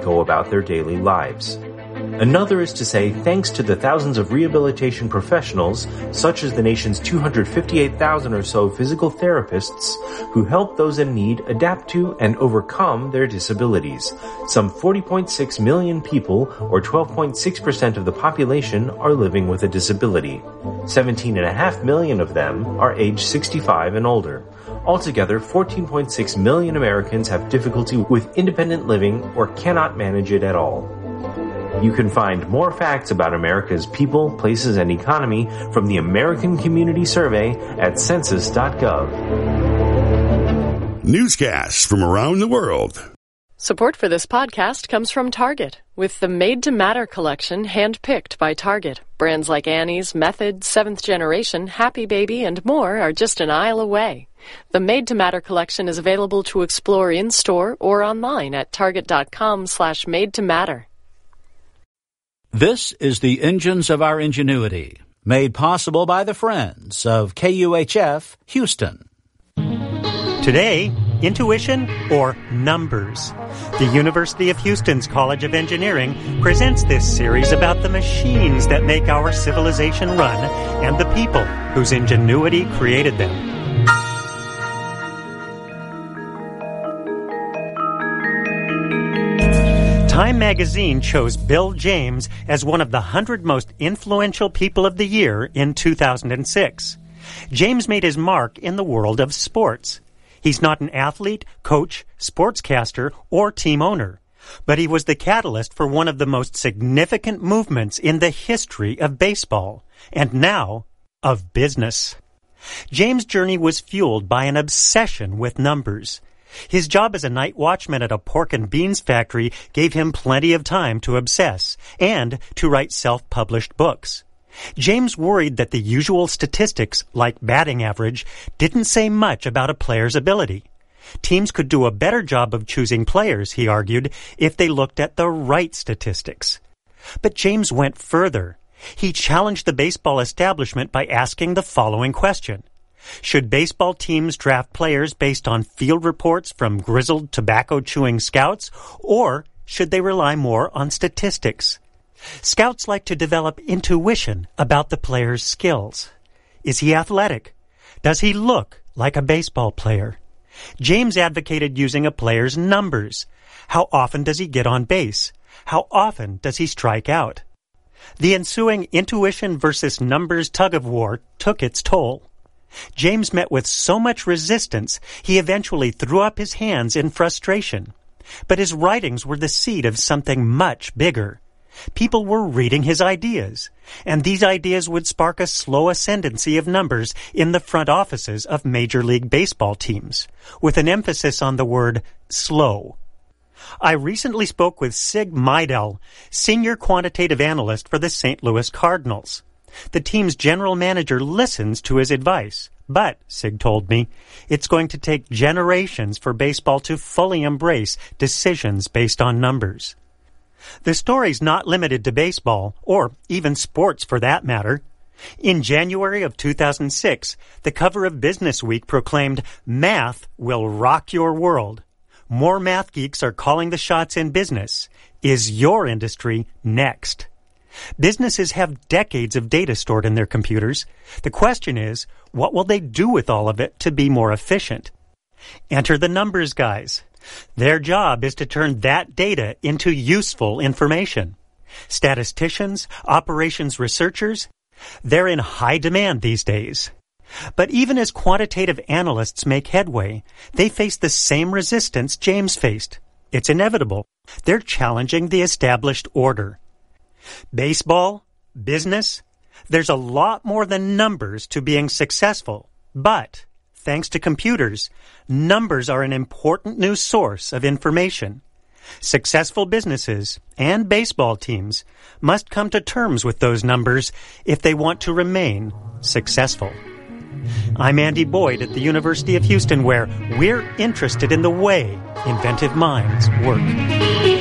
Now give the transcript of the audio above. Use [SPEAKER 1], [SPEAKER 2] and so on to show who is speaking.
[SPEAKER 1] go about their daily lives. Another is to say thanks to the thousands of rehabilitation professionals, such as the nation's 258,000 or so physical therapists, who help those in need adapt to and overcome their disabilities. Some 40.6 million people, or 12.6% of the population, are living with a disability. 17.5 million of them are age 65 and older. Altogether, 14.6 million Americans have difficulty with independent living or cannot manage it at all. You can find more facts about America's people, places, and economy from the American Community Survey at census.gov.
[SPEAKER 2] Newscasts from around the world.
[SPEAKER 3] Support for this podcast comes from Target, with the Made to Matter collection hand-picked by Target. Brands like Annie's, Method, 7th Generation, Happy Baby, and more are just an aisle away. The Made to Matter collection is available to explore in-store or online at target.com/made-to-matter.
[SPEAKER 4] This is the Engines of Our Ingenuity, made possible by the friends of KUHF Houston.
[SPEAKER 5] Today, intuition or numbers. The University of Houston's College of Engineering presents this series about the machines that make our civilization run and the people whose ingenuity created them. Time magazine chose Bill James as one of the 100 most influential people of the year in 2006. James made his mark in the world of sports. He's not an athlete, coach, sportscaster, or team owner, but he was the catalyst for one of the most significant movements in the history of baseball, and now of business. James' journey was fueled by an obsession with numbers. His job as a night watchman at a pork and beans factory gave him plenty of time to obsess and to write self-published books. James worried that the usual statistics, like batting average, didn't say much about a player's ability. Teams could do a better job of choosing players, he argued, if they looked at the right statistics. But James went further. He challenged the baseball establishment by asking the following question. Should baseball teams draft players based on field reports from grizzled tobacco-chewing scouts, or should they rely more on statistics? Scouts like to develop intuition about the player's skills. Is he athletic? Does he look like a baseball player? James advocated using a player's numbers. How often does he get on base? How often does he strike out? The ensuing intuition versus numbers tug-of-war took its toll. James met with so much resistance, he eventually threw up his hands in frustration. But his writings were the seed of something much bigger. People were reading his ideas, and these ideas would spark a slow ascendancy of numbers in the front offices of Major League Baseball teams, with an emphasis on the word slow. I recently spoke with Sig Mejdal, senior quantitative analyst for the St. Louis Cardinals. The team's general manager listens to his advice, but, Sig told me, it's going to take generations for baseball to fully embrace decisions based on numbers. The story's not limited to baseball, or even sports for that matter. In January of 2006, the cover of Business Week proclaimed, "Math will rock your world." More math geeks are calling the shots in business. Is your industry next? Businesses have decades of data stored in their computers. The question is, what will they do with all of it to be more efficient? Enter the numbers guys. Their job is to turn that data into useful information. Statisticians, operations researchers, they're in high demand these days. But even as quantitative analysts make headway, they face the same resistance James faced. It's inevitable. They're challenging the established order. Baseball, business, there's a lot more than numbers to being successful. But, thanks to computers, numbers are an important new source of information. Successful businesses and baseball teams must come to terms with those numbers if they want to remain successful. I'm Andy Boyd at the University of Houston, where we're interested in the way inventive minds work.